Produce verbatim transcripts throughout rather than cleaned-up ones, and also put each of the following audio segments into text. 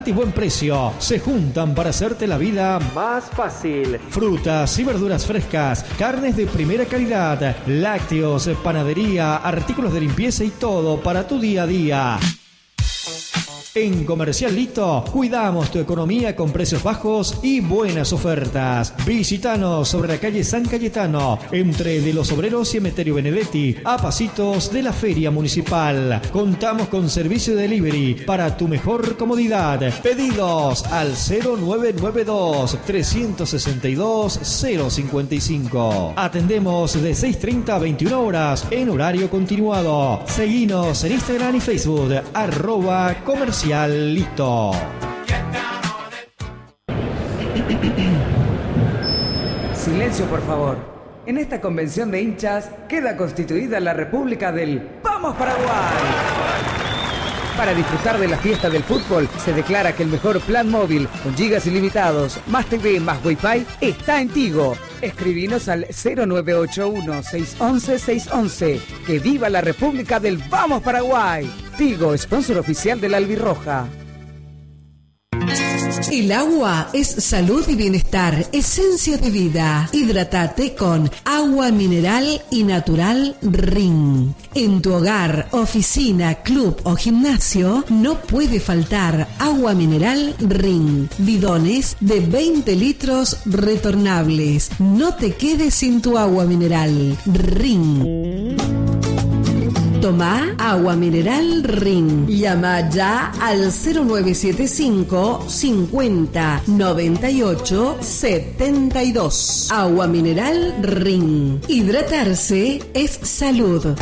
y buen precio se juntan para hacerte la vida más fácil. Frutas y verduras frescas, carnes de primera calidad, lácteos, panadería, artículos de limpieza y todo para tu día a día. En Comercial Lito cuidamos tu economía con precios bajos y buenas ofertas. Visítanos sobre la calle San Cayetano, entre De los Obreros y Emeterio Benedetti, a pasitos de la Feria Municipal. Contamos con servicio de delivery para tu mejor comodidad. Pedidos al cero nueve nueve dos, tres seis dos, cero cinco cinco. Atendemos de seis treinta a veintiuna horas en horario continuado. Seguinos en Instagram y Facebook, arroba comercial. Lito. Silencio, por favor. En esta convención de hinchas queda constituida la República del ¡Vamos Paraguay! Para disfrutar de la fiesta del fútbol, se declara que el mejor plan móvil con gigas ilimitados, más T V, más Wi-Fi, está en Tigo. Escribinos al cero nueve ocho uno, seis uno uno, seis uno uno. ¡Que viva la República del Vamos Paraguay! Tigo, sponsor oficial de la Albirroja. El agua es salud y bienestar, esencia de vida. Hidrátate con agua mineral y natural Rin. En tu hogar, oficina, club o gimnasio no puede faltar agua mineral Rin. Bidones de veinte litros retornables. No te quedes sin tu agua mineral Rin. Toma agua mineral Rin. Llama ya al cero nueve siete cinco, cincuenta, noventa y ocho, setenta y dos. Agua mineral Rin. Hidratarse es salud.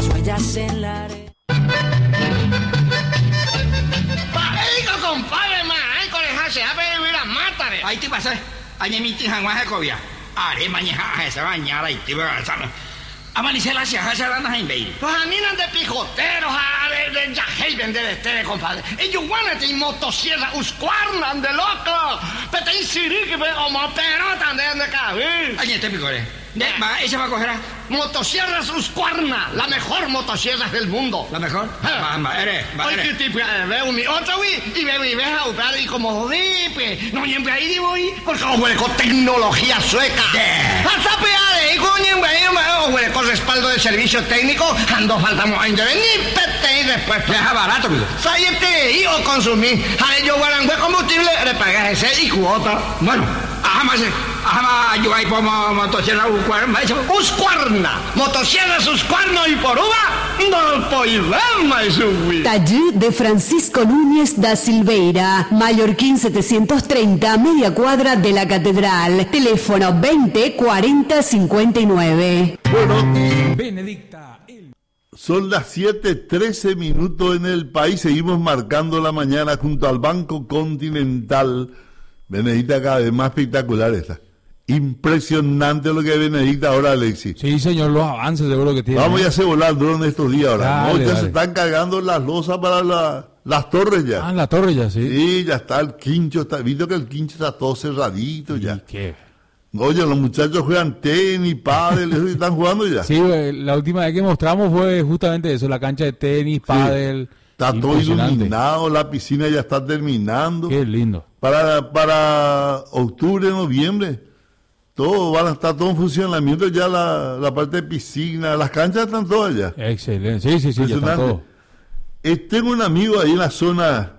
Compadre, man, con el se abre y la mátare. Ahí te pasa, añe mi tija más de cobia. Are mañana esa bañada y te va a saber. Amanecer la ciudad, se van a invadir. Los aminan de pijoteros, de, de yajeven de este, compadre. Ellos van a motosierra, uscuarnan de loco. Pero te insirí que me como perotan de cabir. Ay, este picore. Va, ella va a coger a motosierras Husqvarna, la mejor motosierra del mundo. ¿La mejor? Va, va, eres, va, eres. Ay, qué tipo, veo mi otra, güey, y veo y ves a usar y como dipe. No, siempre ahí digo, y porque os huele con tecnología sueca. Hasta peade, y con güey, con respaldo de servicio técnico, ando faltamos años de venir, pete y después. Deja barato, güey. Sáyete y o consumir. A ellos guarangüe combustible, le pagas ese y cuota. Bueno, ajá, más. Ajá, yo ahí pongo motosierra Husqvarna. Husqvarna, motosierras Husqvarna y por uva, no podemos subir. Taller de Francisco Núñez da Silveira, Mallorquín setecientos treinta, media cuadra de la Catedral. Teléfono veinte cuarenta cincuenta y nueve. Bueno, Benedicta. El... Son las siete trece minutos en el país. Seguimos marcando la mañana junto al Banco Continental. Benedicta, cada vez más espectacular esta. Impresionante lo que es Benedicta ahora, Alexis. Sí, señor, los avances seguro que tiene. Vamos ya a hacer volar el dron estos días ahora. Dale, no, ya dale. se están cargando las losas para la, las torres ya. Ah, en la torre ya, sí. Sí, ya está el quincho. Está, visto que el quincho está todo cerradito ya. ¿Y qué? Oye, los muchachos juegan tenis, pádel, eso están jugando ya. Sí, güey, la última vez que mostramos fue justamente eso, la cancha de tenis, pádel. Sí. Está todo iluminado, la piscina ya está terminando. Qué lindo. Para, para octubre, noviembre, todo van a estar todo en funcionamiento ya, la, la parte de piscina, las canchas están todas ya. Excelente, sí, sí, sí, ya está todo. Eh, tengo un amigo ahí en la zona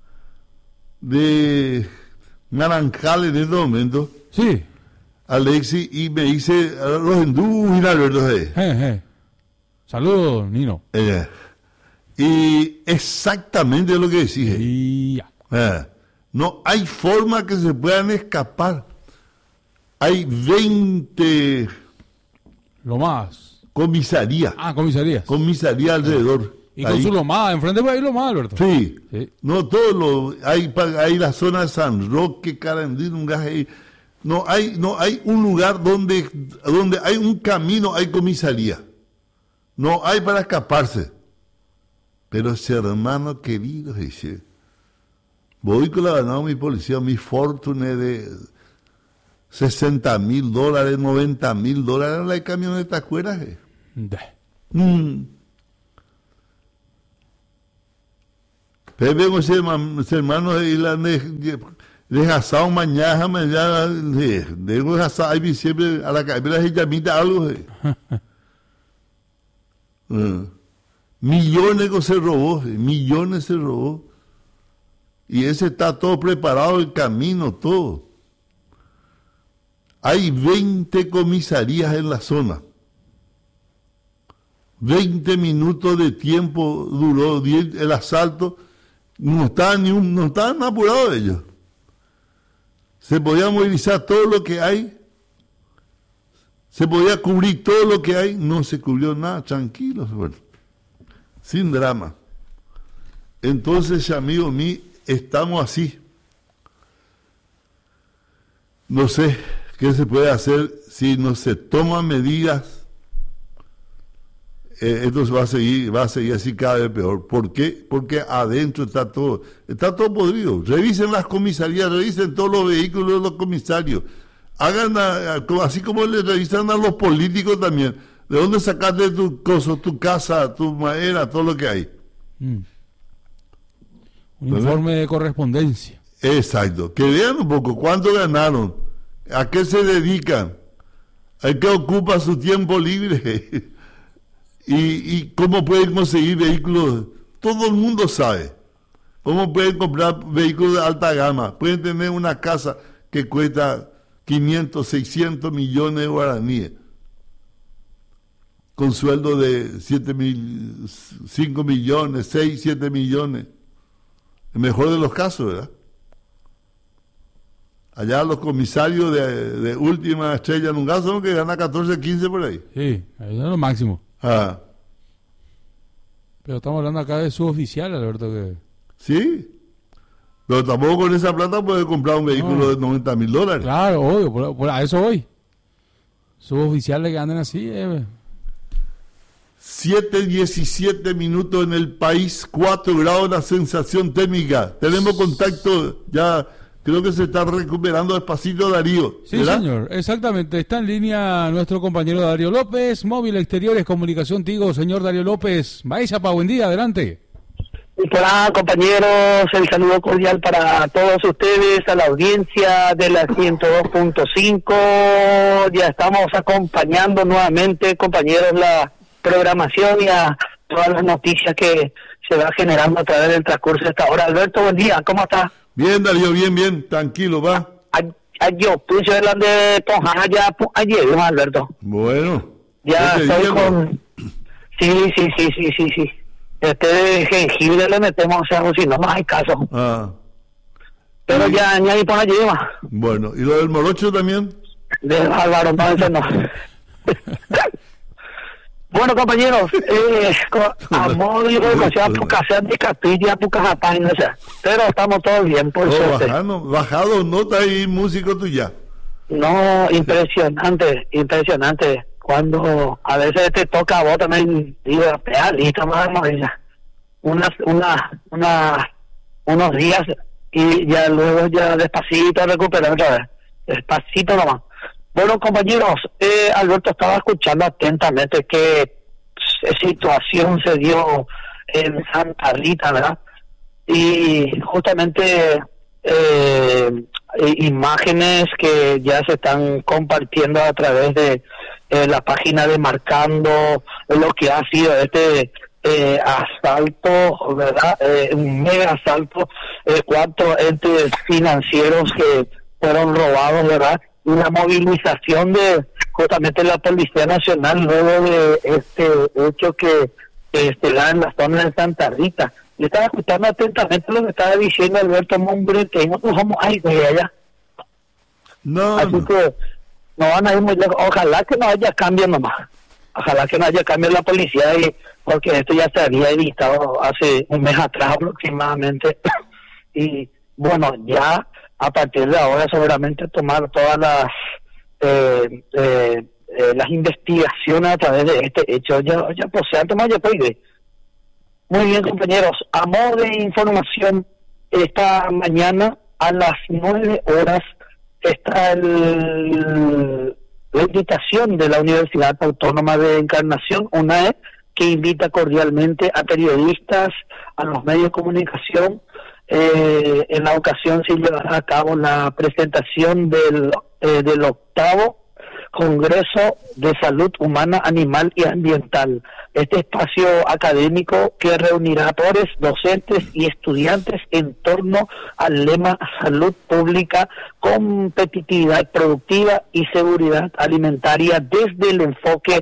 de Naranjal en este momento. Sí. Alexis, y me dice, los hindúes y Alberto ahí. Eh, eh. Saludos, Nino. Eh, y exactamente lo que decís. Y ya. Eh, no hay forma que se puedan escapar. Hay veinte Lo más. comisarías. Ah, comisarías. Comisaría alrededor. Y con ahí. su Lomada, enfrente por ahí Lomada, Alberto. Sí. Sí. No, todo lo. Hay, hay la zona de San Roque, Carandín, un gas ahí. No hay, no hay un lugar donde, donde hay un camino, hay comisaría. No hay para escaparse. Pero ese hermano querido, dice, voy con la ganado mi policía, mi fortuna de sesenta mil dólares, noventa mil dólares, la camioneta, ¿acuerdas? Mm. Pepe con ese hermano y la desgasado mañana, mañana, de desgasado, ahí siempre a la cabeza se llamita algo. uh, millones que se robó, millones se robó. Y ese está todo preparado, el camino, todo. Hay veinte comisarías en la zona. veinte minutos de tiempo duró el asalto. No estaban, ni un, no estaban apurados ellos. Se podía movilizar todo lo que hay. Se podía cubrir todo lo que hay. No se cubrió nada, tranquilos, bueno, sin drama. Entonces, amigo mío, estamos así. No sé qué se puede hacer si no se toman medidas. Eh, esto va a seguir, va a seguir así cada vez peor. ¿Por qué? Porque adentro está todo, está todo podrido. Revisen las comisarías, revisen todos los vehículos de los comisarios. Hagan a, a, así como le revisan a los políticos también. ¿De dónde sacaste tu cosa, tu casa, tu madera, todo lo que hay? Mm. Un informe de correspondencia. Exacto. Que vean un poco cuánto ganaron, a qué se dedican, a qué ocupa su tiempo libre. Y, y cómo pueden conseguir vehículos, todo el mundo sabe. Cómo pueden comprar vehículos de alta gama. Pueden tener una casa que cuesta quinientos, seiscientos millones de guaraníes. Con sueldo de siete mil, cinco millones, seis, siete millones. El mejor de los casos, ¿verdad? Allá los comisarios de, de última estrella en un gas son que ganan catorce, quince por ahí. Sí, ahí es lo máximo. Ah. Pero estamos hablando acá de suboficial, Alberto. Que... Sí, pero tampoco con esa plata puede comprar un vehículo no. de noventa mil dólares. Claro, obvio, por, por a eso voy. Suboficiales que andan así. Eh. siete diecisiete minutos en el país, cuatro grados la sensación térmica. Tenemos contacto ya. Creo que se está recuperando despacito Darío. Sí, ¿verdad? Señor, exactamente. Está en línea nuestro compañero Darío López, Móvil Exteriores, Comunicación Tigo. Señor Darío López, Maizapa, buen día, adelante. Hola, compañeros, el saludo cordial para todos ustedes, a la audiencia de la ciento dos punto cinco. Ya estamos acompañando nuevamente, compañeros, la programación y a todas las noticias que se va generando a través del transcurso de esta hora. Alberto, buen día, ¿cómo estás? Bien, Darío, bien, bien, tranquilo, va. Yo puse delante de Ponja ya ayer, ¿no, Alberto? Bueno. Ya estoy con... Sí, sí, sí, sí, sí, sí. Este jengibre le metemos, o sea, si no, no hay caso. Ah. Pero sí. Ya añadí por allí, va. Bueno, ¿y lo del morocho también? Del Álvaro, no, eso no. Bueno, compañeros, eh, a modo de educación, pucasea de capilla, pucasapán, no sé, pero estamos todos bien, por oh, suerte. Bajando, bajado nota y músico tuya. No, impresionante, impresionante. Cuando a veces te toca a vos también, digo, ya, listo, vamos, ya. Unas, una, una, unos días y ya luego ya despacito recuperar otra vez, despacito nomás. Bueno, compañeros, eh, Alberto estaba escuchando atentamente qué situación se dio en Santa Rita, ¿verdad? Y justamente eh, imágenes que ya se están compartiendo a través de eh, la página de Marcando lo que ha sido este eh, asalto, ¿verdad? Eh, un mega asalto, eh, cuatro entes financieros que fueron robados, ¿verdad? Una movilización de justamente la Policía Nacional luego de este hecho que este da en la zona de Santa Rita. Yo estaba escuchando atentamente lo que estaba diciendo Alberto Mombre, que nosotros somos ahí de allá. No, Así no. que no van a ir muy lejos. Ojalá que no haya cambio nomás. Ojalá que no haya cambio en la policía, y porque esto ya se había editado hace un mes atrás aproximadamente. Y bueno, ya a partir de ahora seguramente tomar todas las eh, eh, eh, las investigaciones a través de este hecho. Ya, ya posee, tomar ya puede. Muy bien, compañeros. A modo de información, esta mañana a las nueve horas está el, la invitación de la Universidad Autónoma de Encarnación, U N A E, que invita cordialmente a periodistas, a los medios de comunicación. Eh, en la ocasión se llevará a cabo la presentación del, eh, del octavo Congreso de Salud Humana, Animal y Ambiental. Este espacio académico que reunirá autores, docentes y estudiantes en torno al lema Salud Pública, Competitividad Productiva y Seguridad Alimentaria desde el enfoque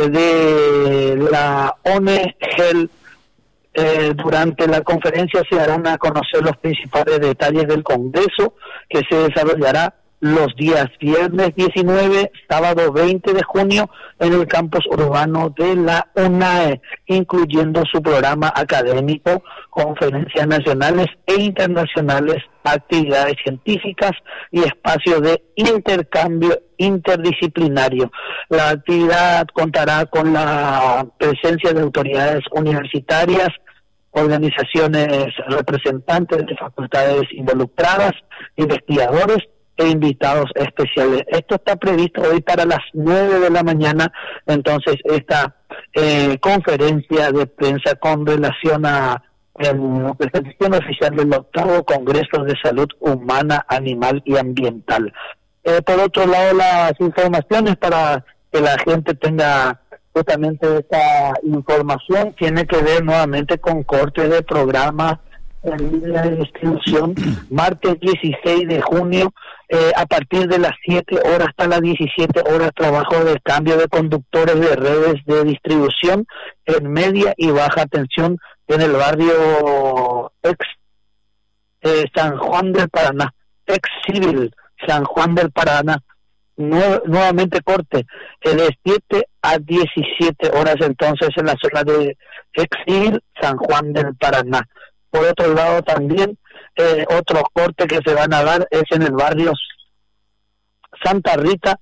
de la O N G. Eh, durante la conferencia se darán a conocer los principales detalles del Congreso, que se desarrollará los días viernes diecinueve, sábado veinte de junio en el campus urbano de la UNAE, incluyendo su programa académico, conferencias nacionales e internacionales, actividades científicas y espacios de intercambio interdisciplinario. La actividad contará con la presencia de autoridades universitarias, organizaciones representantes de facultades involucradas, investigadores e invitados especiales. Esto está previsto hoy para las nueve de la mañana, entonces esta eh, conferencia de prensa con relación a la presentación oficial del octavo Congreso de Salud Humana, Animal y Ambiental. Eh, por otro lado, las informaciones para que la gente tenga justamente esta información tiene que ver nuevamente con cortes de programas en línea de distribución. Martes dieciséis de junio, eh, a partir de las siete horas hasta las diecisiete horas, trabajo de cambio de conductores de redes de distribución en media y baja tensión en el barrio ex eh, San Juan del Paraná, ex civil San Juan del Paraná. Nue- nuevamente corte eh, de siete a diecisiete horas entonces en la zona de ex civil San Juan del Paraná. Por otro lado también eh, otro corte que se van a dar es en el barrio Santa Rita,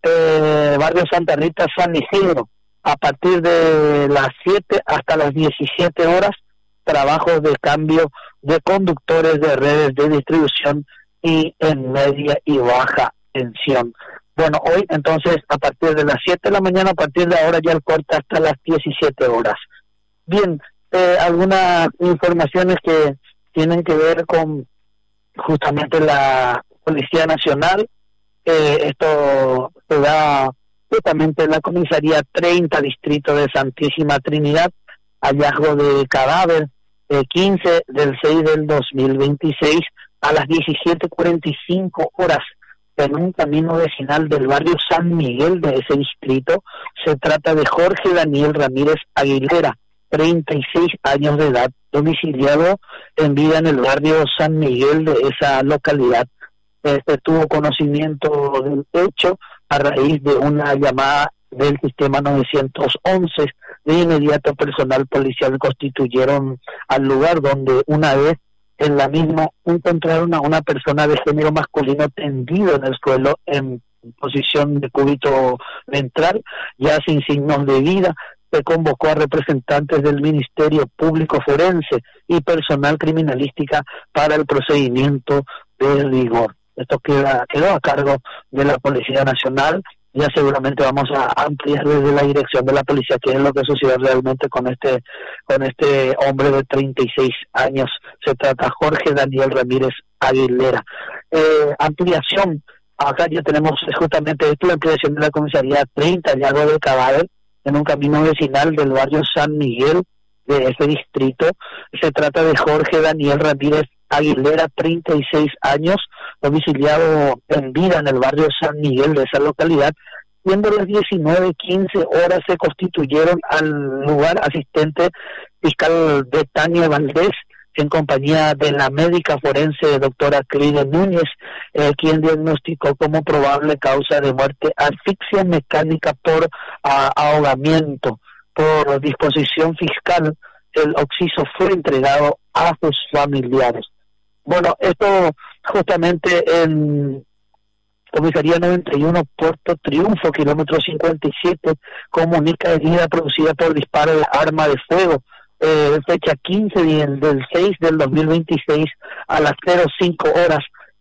eh, barrio Santa Rita San Isidro, a partir de las siete hasta las diecisiete horas, trabajos de cambio de conductores de redes de distribución y en media y baja tensión. Bueno, hoy entonces a partir de las siete de la mañana, a partir de ahora ya el corte hasta las diecisiete horas. Bien, eh, algunas informaciones que tienen que ver con justamente la Policía Nacional. Eh, esto se da justamente en la comisaría treinta, distrito de Santísima Trinidad, hallazgo de cadáver eh, quince del seis del dos mil veintiséis a las diecisiete cuarenta y cinco horas en un camino vecinal del barrio San Miguel de ese distrito. Se trata de Jorge Daniel Ramírez Aguilera, treinta y seis años de edad, domiciliado en vida en el barrio San Miguel de esa localidad. Este tuvo conocimiento del hecho a raíz de una llamada del sistema nueve once. De inmediato personal policial constituyeron al lugar, donde una vez en la misma encontraron a una persona de género masculino tendido en el suelo en posición de cúbito ventral, ya sin signos de vida. Se convocó a representantes del Ministerio Público Forense y personal criminalística para el procedimiento de rigor. Esto queda, quedó a cargo de la Policía Nacional. Ya seguramente vamos a ampliar desde la dirección de la policía qué es lo que sucedió realmente con este con este hombre de treinta y seis años. Se trata de Jorge Daniel Ramírez Aguilera. Eh, ampliación, acá ya tenemos justamente esto, la ampliación de la comisaría treinta, hallazgo del cadáver en un camino vecinal del barrio San Miguel de ese distrito. Se trata de Jorge Daniel Ramírez Aguilera, treinta y seis años, domiciliado en vida en el barrio San Miguel de esa localidad. Siendo las diecinueve quince horas se constituyeron al lugar asistente fiscal Betania Valdés en compañía de la médica forense doctora Clide Núñez, eh, quien diagnosticó como probable causa de muerte asfixia mecánica por uh, ahogamiento. Por disposición fiscal, el occiso fue entregado a sus familiares. Bueno, esto justamente en Comisaría noventa y uno, Puerto Triunfo, kilómetro cincuenta y siete, comunica herida producida por disparo de arma de fuego, eh, fecha quince del seis del dos mil veintiséis a las cero cinco horas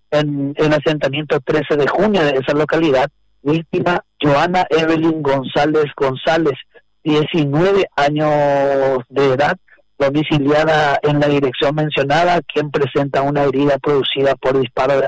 en el asentamiento trece de junio de esa localidad. Víctima Joana Evelyn González González, diecinueve años de edad, domiciliada en la dirección mencionada, quien presenta una herida producida por disparo de